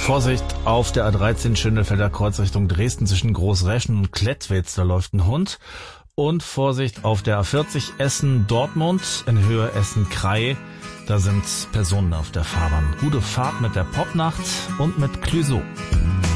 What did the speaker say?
Vorsicht auf der A13 Schönfelder Kreuz Richtung Dresden zwischen Großreschen und Klettwitz, da läuft ein Hund. Und Vorsicht auf der A40 Essen-Dortmund in Höhe Essen-Krei, da sind Personen auf der Fahrbahn. Gute Fahrt mit der Popnacht und mit Clüso.